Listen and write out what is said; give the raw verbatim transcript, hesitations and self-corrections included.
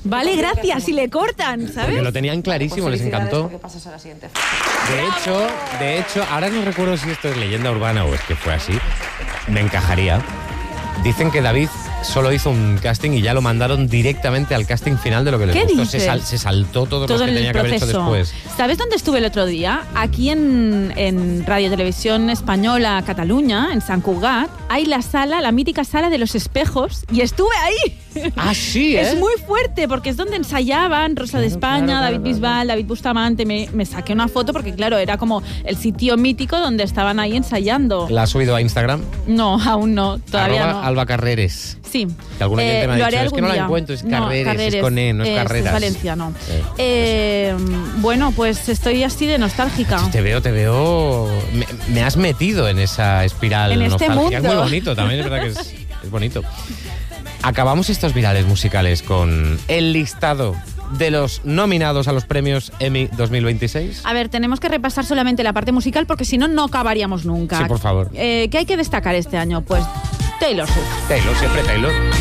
Vale, gracias, si le cortan, ¿sabes? Porque lo tenían clarísimo, Pues les encantó. ¿Qué pasas a la siguiente? De hecho, de hecho, ahora no recuerdo si esto es leyenda urbana o es que fue así. Me encajaría. Dicen que David solo hizo un casting y ya lo mandaron directamente al casting final de lo que les ¿Qué gustó. dices? Se, sal, se saltó todos Todo los que el tenía que haber hecho proceso. después. ¿Sabes dónde estuve el otro día? Aquí en, en Radio Televisión Española Cataluña, en Sant Cugat, hay la sala, la mítica sala de los espejos, y estuve ahí. Ah, sí, ¿eh? Es muy fuerte porque es donde ensayaban Rosa Claro, de España, claro, David claro, Bisbal, claro. David Bustamante. Me, me saqué una foto porque, claro, era como el sitio mítico donde estaban ahí ensayando. ¿La has subido a Instagram? No, aún no, todavía Arroba no. Alba Carreres. Sí. Que algún oyente me ha lo dicho, haré es algún que no la día. encuentro, es Carreres, es con E, no es Carreras. Es Valencia, no. Sí. Eh, bueno, pues estoy así de nostálgica. Te veo, te veo... Me, me has metido en esa espiral En este nostálgica. mundo. Es muy bonito, también es verdad que es, es bonito. Acabamos estos virales musicales con el listado de los nominados a los premios Emmy dos mil veintiséis. A ver, tenemos que repasar solamente la parte musical porque si no, no acabaríamos nunca. Sí, por favor. Eh, ¿Qué hay que destacar este año? Pues Taylor Swift. Taylor, siempre Taylor.